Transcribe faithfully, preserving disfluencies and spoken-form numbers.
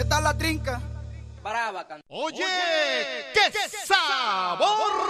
¿Qué tal la trinca? Brava, can- Oye, ¿qué sabor